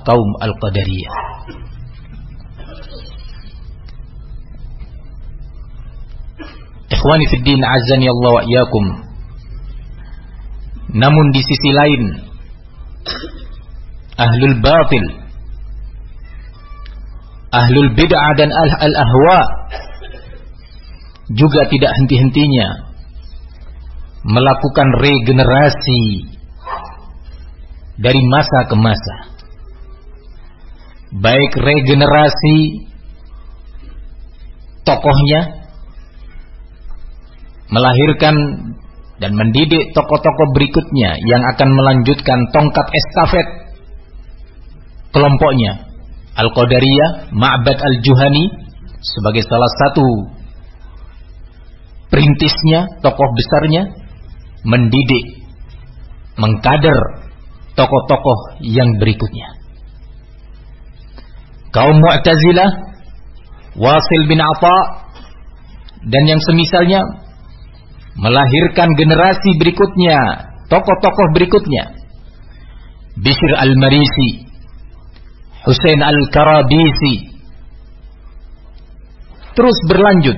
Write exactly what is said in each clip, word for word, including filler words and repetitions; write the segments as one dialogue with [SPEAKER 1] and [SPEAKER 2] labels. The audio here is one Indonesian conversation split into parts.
[SPEAKER 1] kaum Al-Qadariyah. Ikhwani fiddin, azani Allah wa iyyakum. Namun di sisi lain, ahlul batil, ahlul bid'ah dan al-ahwa juga tidak henti-hentinya melakukan regenerasi dari masa ke masa. Baik regenerasi tokohnya, melahirkan dan mendidik tokoh-tokoh berikutnya yang akan melanjutkan tongkat estafet kelompoknya. Al-Qadariyah, Ma'bad Al-Juhani sebagai salah satu perintisnya, tokoh besarnya, mendidik, mengkader tokoh-tokoh yang berikutnya. Kaum Mu'tazilah, Wasil bin Atha dan yang semisalnya melahirkan generasi berikutnya, tokoh-tokoh berikutnya. Bishr al-Marisi, Husain al-Karabisi, terus berlanjut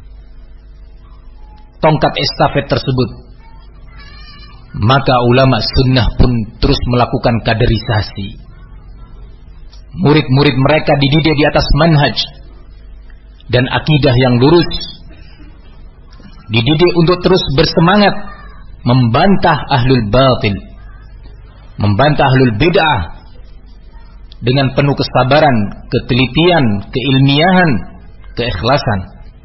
[SPEAKER 1] tongkat estafet tersebut. Maka ulama sunnah pun terus melakukan kaderisasi. Murid-murid mereka dididik di atas manhaj dan akidah yang lurus, dididik untuk terus bersemangat membantah ahlul batil, membantah ahlul bid'ah dengan penuh kesabaran, ketelitian, keilmiahan, keikhlasan.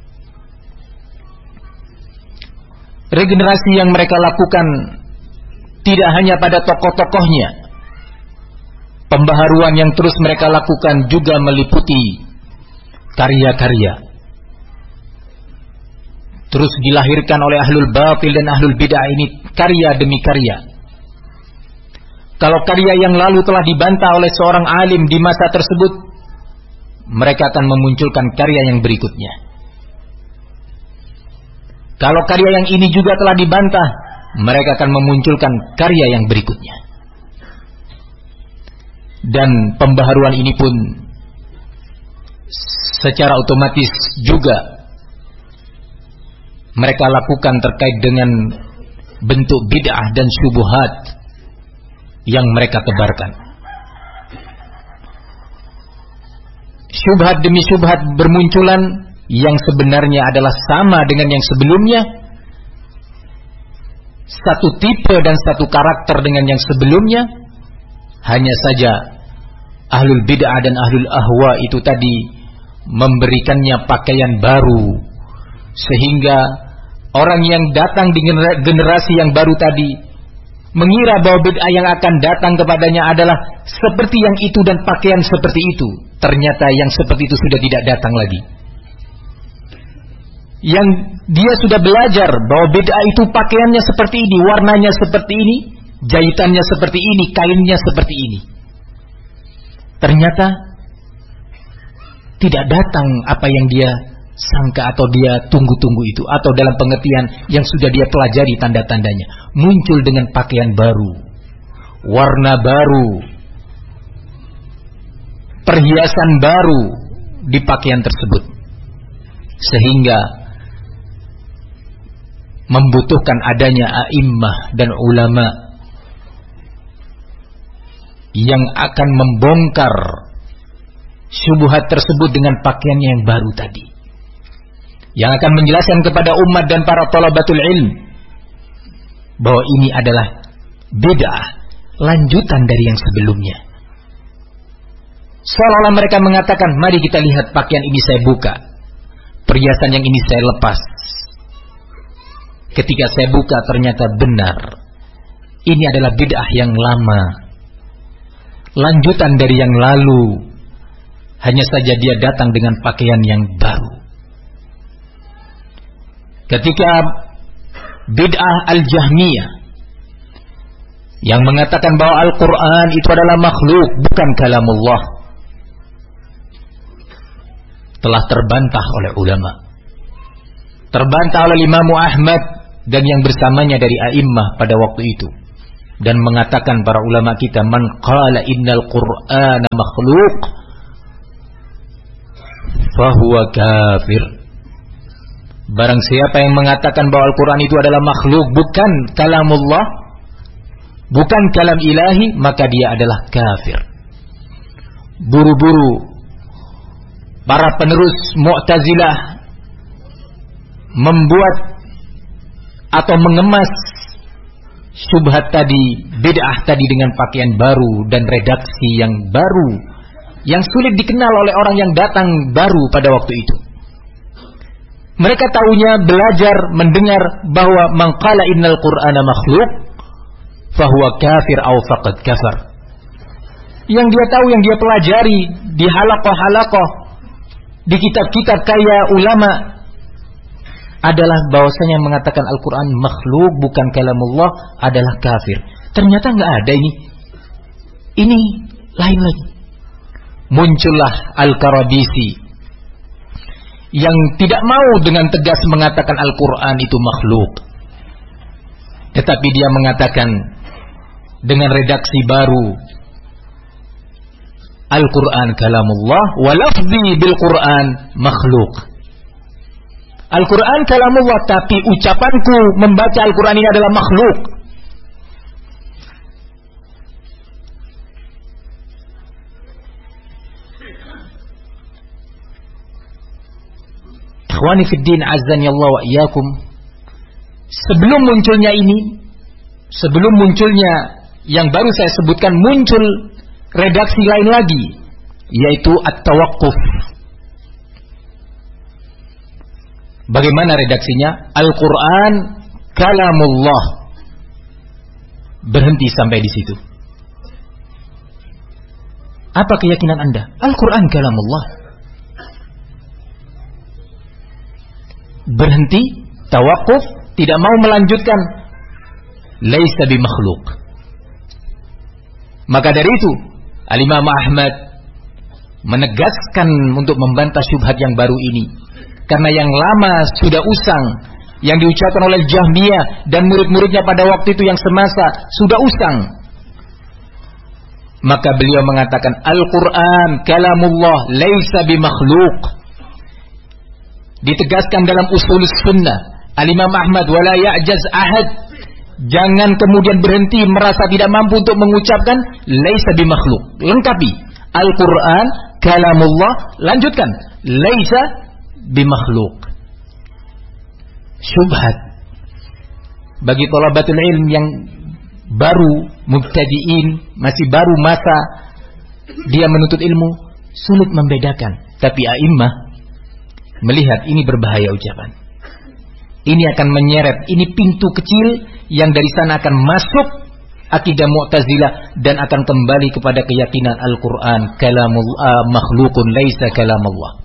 [SPEAKER 1] Regenerasi yang mereka lakukan tidak hanya pada tokoh-tokohnya. Pembaharuan yang terus mereka lakukan juga meliputi karya-karya. Terus dilahirkan oleh ahlul batil dan ahlul bid'ah ini karya demi karya. Kalau karya yang lalu telah dibantah oleh seorang alim di masa tersebut, mereka akan memunculkan karya yang berikutnya. Kalau karya yang ini juga telah dibantah, mereka akan memunculkan karya yang berikutnya. Dan pembaharuan ini pun secara otomatis juga mereka lakukan terkait dengan bentuk bid'ah dan syubhat yang mereka tebarkan. Syubhat demi syubhat bermunculan yang sebenarnya adalah sama dengan yang sebelumnya, satu tipe dan satu karakter dengan yang sebelumnya. Hanya saja ahlul bid'ah dan ahlul ahwa itu tadi memberikannya pakaian baru, sehingga orang yang datang di generasi yang baru tadi mengira bahwa bid'ah yang akan datang kepadanya adalah seperti yang itu dan pakaian seperti itu. Ternyata yang seperti itu sudah tidak datang lagi. Yang dia sudah belajar bahwa bid'ah itu pakaiannya seperti ini, warnanya seperti ini, jahitannya seperti ini, kainnya seperti ini. Ternyata tidak datang apa yang dia sangka atau dia tunggu-tunggu itu, atau dalam pengertian yang sudah dia pelajari tanda-tandanya. Muncul dengan pakaian baru, warna baru, perhiasan baru di pakaian tersebut, sehingga membutuhkan adanya a'immah dan ulama yang akan membongkar syubhat tersebut dengan pakaian yang baru tadi, yang akan menjelaskan kepada umat dan para thalabatul ilm bahwa ini adalah bid'ah, lanjutan dari yang sebelumnya. Seolah-olah mereka mengatakan, mari kita lihat pakaian ini saya buka, perhiasan yang ini saya lepas. Ketika saya buka ternyata benar, ini adalah bid'ah yang lama, lanjutan dari yang lalu. Hanya saja dia datang dengan pakaian yang baru. Ketika bid'ah al-Jahmiyah yang mengatakan bahwa Al-Quran itu adalah makhluk, bukan kalamullah, telah terbantah oleh ulama, terbantah oleh Imam Ahmad dan yang bersamanya dari a'immah pada waktu itu. Dan mengatakan para ulama kita, man qala innal Qur'ana makhluq fahuwa kafir. Barang siapa yang mengatakan bahwa Al-Quran itu adalah makhluk, bukan kalamullah, bukan kalam ilahi, maka dia adalah kafir. Buru-buru para penerus Mu'tazilah membuat atau mengemas syubhat tadi, bid'ah tadi dengan pakaian baru dan redaksi yang baru, yang sulit dikenal oleh orang yang datang baru pada waktu itu. Mereka tahunya belajar, mendengar bahwa man qala innal Qur'ana makhluk fahuwa kafir aw faqad kafar. Yang dia tahu, yang dia pelajari di halaqah-halaqah, di kitab-kitab karya ulama adalah bahwasanya mengatakan Al-Quran makhluk bukan kalamullah adalah kafir. Ternyata nggak ada ini. Ini lain lagi. Muncullah Al-Karabisi yang tidak mau dengan tegas mengatakan Al-Quran itu makhluk, tetapi dia mengatakan dengan redaksi baru, Al-Quran kalamullah wa lafzi bil Quran makhluk. Al-Quran kalamullah, tapi ucapanku membaca Al-Quran ini adalah makhluk. Ikhwani fiddin azzani Allah wa iyyakum. Sebelum munculnya ini, sebelum munculnya yang baru saya sebutkan, muncul redaksi lain lagi, yaitu at-tawaqquf. Bagaimana redaksinya? Al-Quran kalamullah. Berhenti sampai di situ. Apa keyakinan Anda? Al-Quran kalamullah. Berhenti, tawakuf, tidak mau melanjutkan, laisa bimakhluk. Maka dari itu Al-Imam Ahmad menegaskan untuk membantah syubhat yang baru ini, karena yang lama sudah usang, yang diucapkan oleh Jahmiyah dan murid-muridnya pada waktu itu yang semasa sudah usang. Maka beliau mengatakan Al-Quran kalamullah laisa bimakhluk. Ditegaskan dalam usul sunnah Al-Imam Ahmad, wala ya'jaz ahad, jangan kemudian berhenti merasa tidak mampu untuk mengucapkan laisa bimakhluk. Lengkapi Al-Quran kalamullah, lanjutkan laisa bimakhluk. Syubhat bagi thalabatul ilm yang baru, mubtadiin, masih baru masa dia menuntut ilmu, sulit membedakan. Tapi a'immah melihat ini berbahaya ucapan. Ini akan menyeret, ini pintu kecil yang dari sana akan masuk akidah Mu'tazilah dan akan kembali kepada keyakinan Al-Quran kalamul uh, makhlukun laisa kalamullah.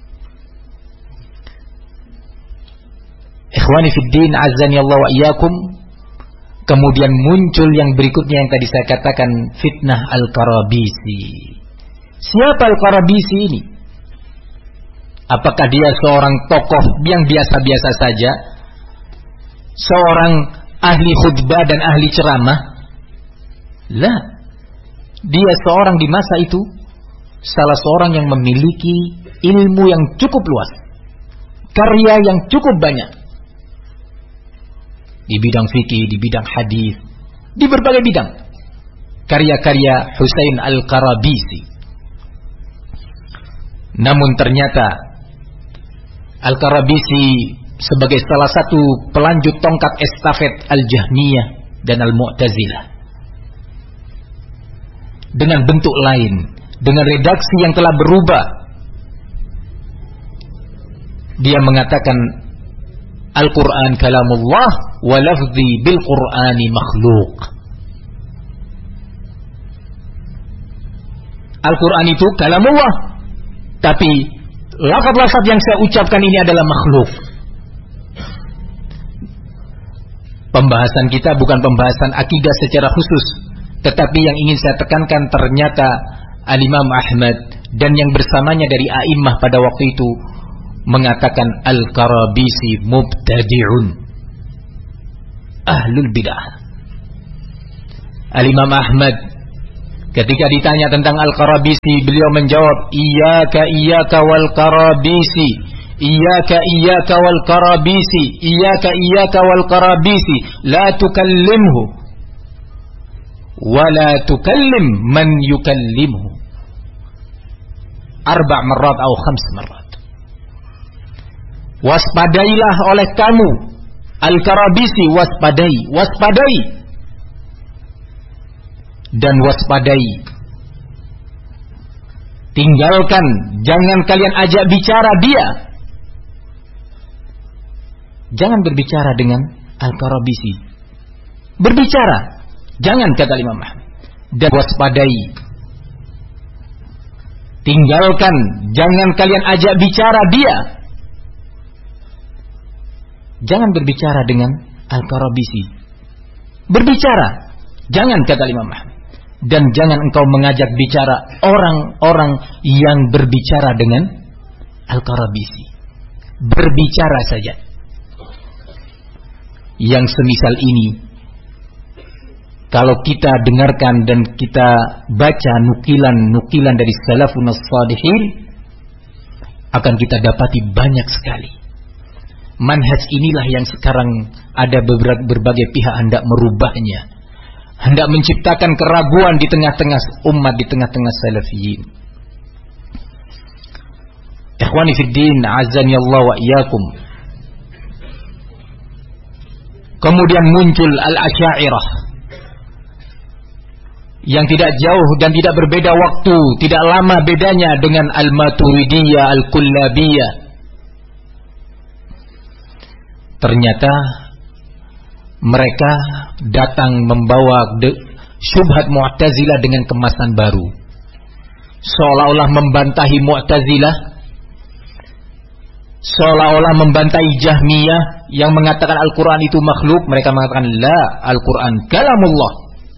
[SPEAKER 1] Ikhwani fiddin azzani Allah wa iyyakum. Kemudian muncul yang berikutnya yang tadi saya katakan, fitnah Al-Karabisi. Siapa Al-Karabisi ini? Apakah dia seorang tokoh yang biasa-biasa saja? Seorang ahli khutbah dan ahli ceramah? Lah, dia seorang di masa itu salah seorang yang memiliki ilmu yang cukup luas, karya yang cukup banyak di bidang fikih, di bidang hadis, di berbagai bidang. Karya-karya Husain Al-Karabisi. Namun ternyata Al-Karabisi sebagai salah satu pelanjut tongkat estafet Al-Jahmiyah dan Al-Mu'tazilah, dengan bentuk lain, dengan redaksi yang telah berubah, dia mengatakan Al-Quran kalamullah wa lafzi bil Qur'ani makhluk. Al-Quran itu kalamullah, tapi lafaz-lafaz yang saya ucapkan ini adalah makhluk. Pembahasan kita bukan pembahasan akidah secara khusus, tetapi yang ingin saya tekankan, ternyata Al-Imam Ahmad dan yang bersamanya dari a'immah pada waktu itu mengatakan Al-Karabisi mubtadi'un, ahlul bid'ah. Al-Imam Ahmad ketika ditanya tentang Al-Qarabisi, beliau menjawab, Iyyaka iyyaka wal qarabisi, Iyyaka iyyaka wal qarabisi, Iyyaka iyyaka wal qarabisi, la tukallimhu wa la tukallim man yukallimhu. Arba' marrat atau khams marrat. Waspadailah oleh kamu Al-Qarabisi, waspadai, waspadai dan waspadai. Tinggalkan, jangan kalian ajak bicara dia. Jangan berbicara dengan Al-Qarabisi. Berbicara, jangan, kata Imam Ahmad. Dan waspadai. Tinggalkan, jangan kalian ajak bicara dia. Jangan berbicara dengan Al-Qarabisi. Berbicara, jangan, kata Imam Ahmad. Dan jangan engkau mengajak bicara orang-orang yang berbicara dengan Al-Qarabisi. Berbicara saja. Yang semisal ini, kalau kita dengarkan dan kita baca nukilan-nukilan dari salafun as-salihin, akan kita dapati banyak sekali. Manhaj inilah yang sekarang ada berbagai pihak hendak merubahnya, hendak menciptakan keraguan di tengah-tengah umat, di tengah-tengah salafiyin. Ikhwani fid din, azani Allah wa iyyakum. Kemudian muncul al-Asy'ariyah yang tidak jauh dan tidak berbeda waktu, tidak lama bedanya dengan al-Maturidiyah, al-Kullabiyah. Ternyata mereka datang membawa syubhat Mu'tazilah dengan kemasan baru, seolah-olah membantahi Mu'tazilah, seolah-olah membantahi Jahmiyah yang mengatakan Al-Quran itu makhluk. Mereka mengatakan la, Al-Quran kalamullah.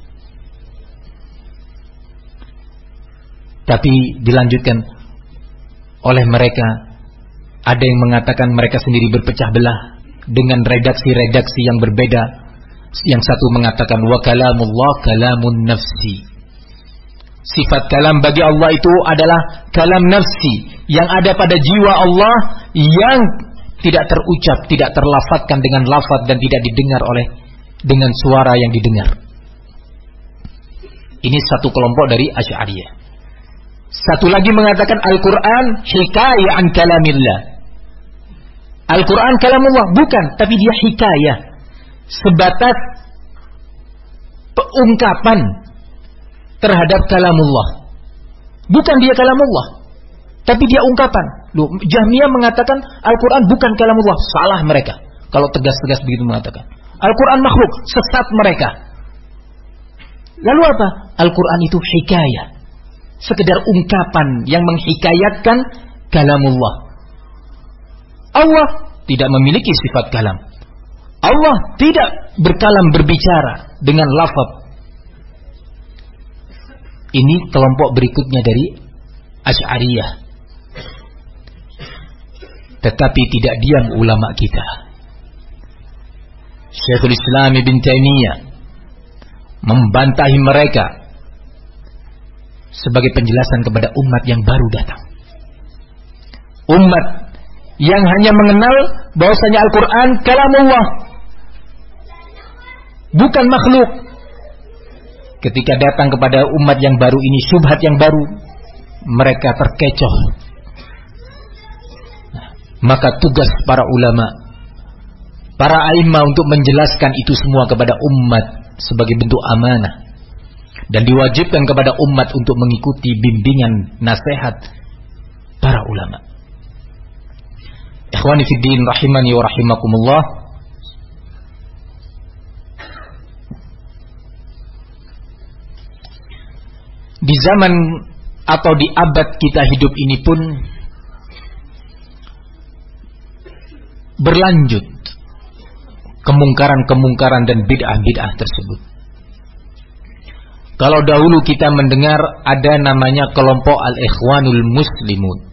[SPEAKER 1] Tapi dilanjutkan oleh mereka, ada yang mengatakan mereka sendiri berpecah belah dengan redaksi-redaksi yang berbeda. Yang satu mengatakan wa kalamullah kalamun nafsi. Sifat kalam bagi Allah itu adalah kalam nafsi, yang ada pada jiwa Allah, yang tidak terucap, tidak terlafadzkan dengan lafaz dan tidak didengar oleh dengan suara yang didengar. Ini satu kelompok dari Asy'ariyah. Satu lagi mengatakan Al-Quran hikayah an kalamillah. Al-Quran kalamullah, bukan, tapi dia hikayah, sebatas ungkapan terhadap kalamullah. Bukan dia kalamullah, tapi dia ungkapan. Loh, Jahmiyah mengatakan Al-Quran bukan kalamullah. Salah mereka kalau tegas-tegas begitu mengatakan Al-Quran makhluk. Sesat mereka. Lalu apa? Al-Quran itu hikayah, sekedar ungkapan yang menghikayatkan kalamullah. Allah tidak memiliki sifat kalam. Allah tidak berkalam, berbicara dengan lafaz. Ini kelompok berikutnya dari Asy'ariyah. Tetapi tidak diam ulama kita. Syekhul Islam Ibn Taimiyah membantahi mereka sebagai penjelasan kepada umat yang baru datang. Umat yang hanya mengenal bahwasanya Al-Quran kalamullah, bukan makhluk. Ketika datang kepada umat yang baru ini, syubhat yang baru, mereka terkecoh. Nah, maka tugas para ulama, para a'immah untuk menjelaskan itu semua kepada umat sebagai bentuk amanah, dan diwajibkan kepada umat untuk mengikuti bimbingan nasihat para ulama. Ikhwani fid din rahimani wa rahimakumullah. Di zaman atau di abad kita hidup ini pun berlanjut kemungkaran-kemungkaran dan bid'ah-bid'ah tersebut. Kalau dahulu kita mendengar ada namanya kelompok Al-Ikhwanul Muslimun.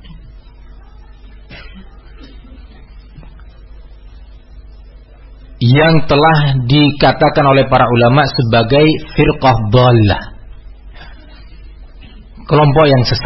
[SPEAKER 1] yang telah dikatakan oleh para ulama sebagai firqah dhallah, kelompok yang sesat.